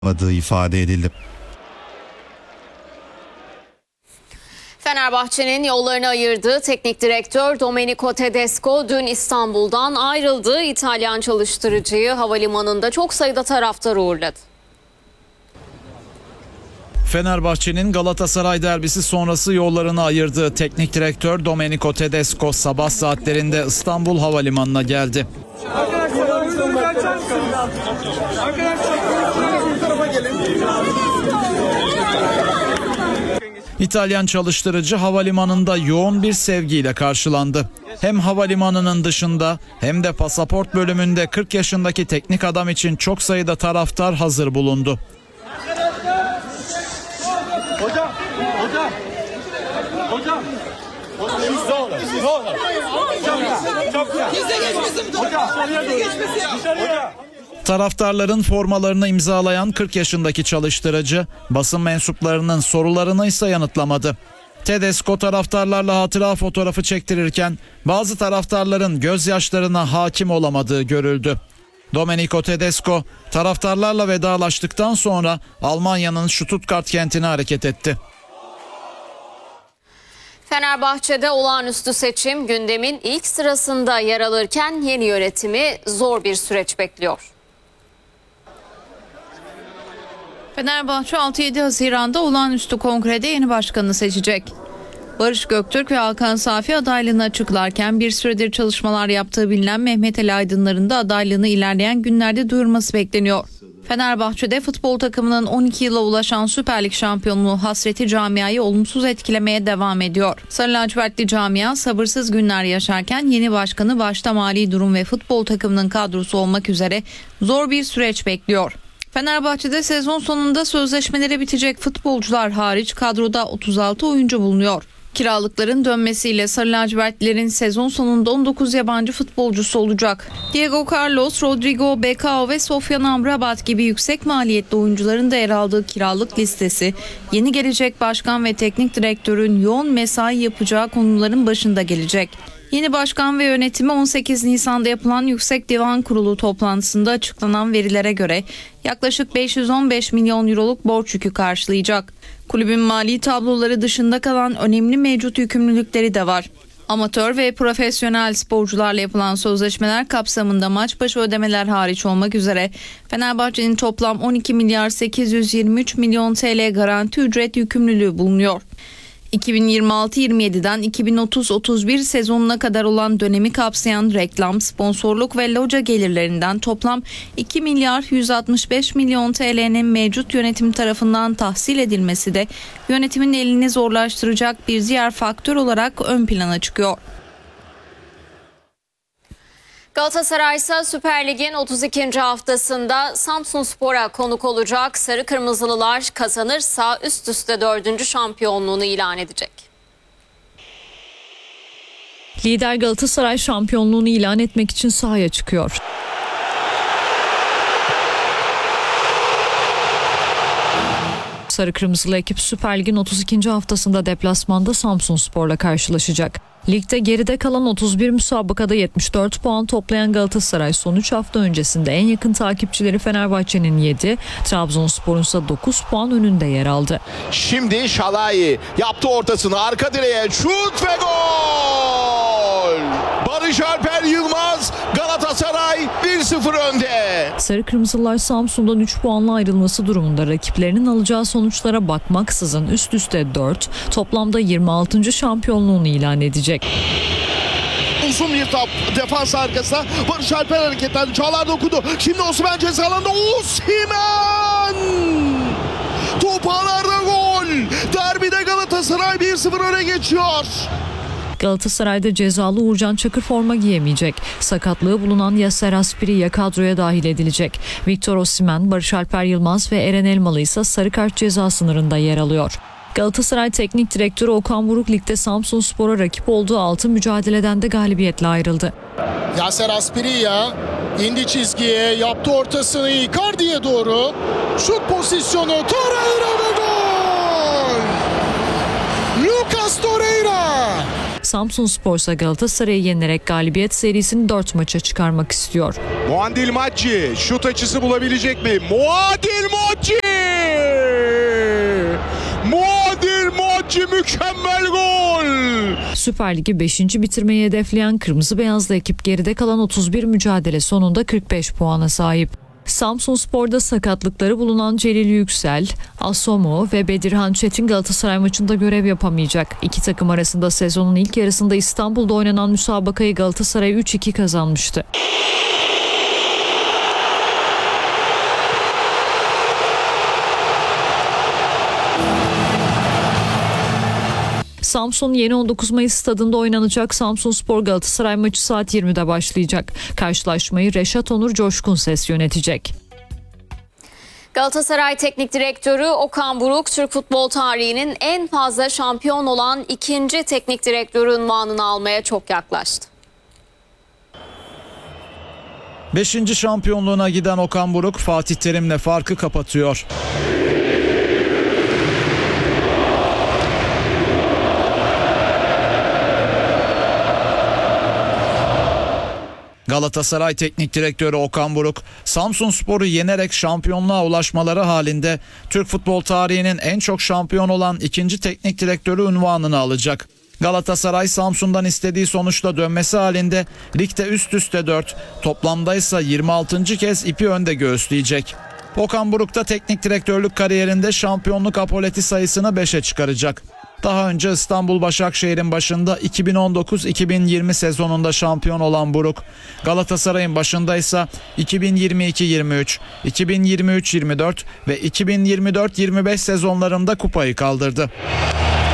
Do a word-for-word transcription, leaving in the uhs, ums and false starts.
yapmadığı ifade edildi. Fenerbahçe'nin yollarını ayırdığı teknik direktör Domenico Tedesco dün İstanbul'dan ayrıldı. İtalyan çalıştırıcıyı havalimanında çok sayıda taraftar uğurladı. Fenerbahçe'nin Galatasaray derbisi sonrası yollarını ayırdığı teknik direktör Domenico Tedesco sabah saatlerinde İstanbul Havalimanı'na geldi. İtalyan çalıştırıcı havalimanında yoğun bir sevgiyle karşılandı. Hem havalimanının dışında hem de pasaport bölümünde kırk yaşındaki teknik adam için çok sayıda taraftar hazır bulundu. Hocam, hocam, hocam, hocam, hocam, Taraftarların formalarını imzalayan kırk yaşındaki çalıştırıcı basın mensuplarının sorularını ise yanıtlamadı. Tedesco taraftarlarla hatıra fotoğrafı çektirirken bazı taraftarların gözyaşlarına hakim olamadığı görüldü. Domenico Tedesco taraftarlarla vedalaştıktan sonra Almanya'nın Stuttgart kentine hareket etti. Fenerbahçe'de olağanüstü seçim gündemin ilk sırasında yer alırken yeni yönetimi zor bir süreç bekliyor. Fenerbahçe altı yedi Haziran'da olağanüstü kongrede yeni başkanını seçecek. Barış Göktürk ve Hakan Safi adaylığını açıklarken bir süredir çalışmalar yaptığı bilinen Mehmet Ali Aydınlar'ın da adaylığını ilerleyen günlerde duyurması bekleniyor. Fenerbahçe'de futbol takımının on iki yıla ulaşan Süper Lig şampiyonluğu hasreti camiayı olumsuz etkilemeye devam ediyor. Sarı lacivertli camia sabırsız günler yaşarken yeni başkanı başta mali durum ve futbol takımının kadrosu olmak üzere zor bir süreç bekliyor. Fenerbahçe'de sezon sonunda sözleşmeleri bitecek futbolcular hariç kadroda otuz altı oyuncu bulunuyor. Kiralıkların dönmesiyle Sarı lacivertlilerin sezon sonunda on dokuz yabancı futbolcusu olacak. Diego Carlos, Rodrigo Becao ve Sofyan Amrabat gibi yüksek maliyetli oyuncuların da yer aldığı kiralık listesi, yeni gelecek başkan ve teknik direktörün yoğun mesai yapacağı konuların başında gelecek. Yeni başkan ve yönetimi on sekiz Nisan'da yapılan Yüksek Divan Kurulu toplantısında açıklanan verilere göre yaklaşık beş yüz on beş milyon euroluk borç yükü karşılayacak. Kulübün mali tabloları dışında kalan önemli mevcut yükümlülükleri de var. Amatör ve profesyonel sporcularla yapılan sözleşmeler kapsamında maç başı ödemeler hariç olmak üzere Fenerbahçe'nin toplam on iki milyar sekiz yüz yirmi üç milyon T L garanti ücret yükümlülüğü bulunuyor. iki bin yirmi altı yirmi yediden iki bin otuz otuz bir sezonuna kadar olan dönemi kapsayan reklam, sponsorluk ve loca gelirlerinden toplam iki milyar yüz altmış beş milyon T L'nin mevcut yönetim tarafından tahsil edilmesi de yönetimin elini zorlaştıracak bir diğer faktör olarak ön plana çıkıyor. Galatasaray ise Süper Lig'in otuz ikinci haftasında Samsunspor'a konuk olacak. Sarı Kırmızılılar kazanırsa üst üste dördüncü şampiyonluğunu ilan edecek. Lider Galatasaray şampiyonluğunu ilan etmek için sahaya çıkıyor. Sarı Kırmızılı ekip Süper Lig'in otuz ikinci haftasında deplasmanda Samsunspor'la karşılaşacak. Ligde geride kalan otuz bir müsabakada yetmiş dört puan toplayan Galatasaray son üç hafta öncesinde en yakın takipçileri Fenerbahçe'nin yedi, Trabzonspor'un ise dokuz puan önünde yer aldı. Şimdi Şalai yaptı ortasını, arka direğe şut ve gol! Barış Alper Yılmaz, Galatasaray bir sıfır önde. Sarı Kırmızılar Samsun'dan üç puanla ayrılması durumunda rakiplerinin alacağı sonuçlara bakmaksızın üst üste dört, toplamda yirmi altıncı şampiyonluğunu ilan edecek. Uzun bir top defans arkasına, Barış Alper hareketlendi, Çağlar dokudu. Şimdi Osimhen ceza alanında, Osimhen! Top ağlarda gol! Derbide Galatasaray bir sıfır öne geçiyor. Galatasaray'da cezalı Uğurcan Çakır forma giyemeyecek. Sakatlığı bulunan Yasser Aspiri kadroya dahil edilecek. Victor Osimhen, Barış Alper Yılmaz ve Eren Elmalı ise sarı kart ceza sınırında yer alıyor. Galatasaray Teknik Direktörü Okan Buruk ligde Samsunspor'a rakip olduğu altı mücadeleden de galibiyetle ayrıldı. Yasser Aspiriya indi çizgiye, yaptı ortasını Icardi'ye doğru. Şut pozisyonu, Torreira ve gol! Lucas Torreira! Samsunspor ise Galatasaray'ı yenerek galibiyet serisini dört maça çıkarmak istiyor. Muadil Macci şut açısı bulabilecek mi? Muadil Macci! Muadil Macci mükemmel gol! Süper Lig'i beşinci bitirmeyi hedefleyen Kırmızı Beyazlı ekip geride kalan otuz bir mücadele sonunda kırk beş puana sahip. Samsunspor'da sakatlıkları bulunan Celil Yüksel, Asomu ve Bedirhan Çetin Galatasaray maçında görev yapamayacak. İki takım arasında sezonun ilk yarısında İstanbul'da oynanan müsabakayı Galatasaray üç iki kazanmıştı. Samsun yeni on dokuz Mayıs stadında oynanacak Samsunspor Galatasaray maçı saat yirmide başlayacak. Karşılaşmayı Reşat Onur Coşkun Ses yönetecek. Galatasaray Teknik Direktörü Okan Buruk, Türk futbol tarihinin en fazla şampiyon olan ikinci teknik direktörü unvanını almaya çok yaklaştı. Beşinci şampiyonluğuna giden Okan Buruk Fatih Terim'le farkı kapatıyor. Galatasaray Teknik Direktörü Okan Buruk, Samsunspor'u yenerek şampiyonluğa ulaşmaları halinde Türk futbol tarihinin en çok şampiyon olan ikinci teknik direktörü unvanını alacak. Galatasaray Samsun'dan istediği sonuçla dönmesi halinde ligde üst üste dört, toplamda ise yirmi altıncı kez ipi önde göğüsleyecek. Okan Buruk da teknik direktörlük kariyerinde şampiyonluk apoleti sayısını beşe çıkaracak. Daha önce İstanbul Başakşehir'in başında iki bin on dokuz iki bin yirmi sezonunda şampiyon olan Buruk, Galatasaray'ın başında ise iki bin yirmi iki yirmi üç, iki bin yirmi üç yirmi dört ve iki bin yirmi dört yirmi beş sezonlarında kupayı kaldırdı.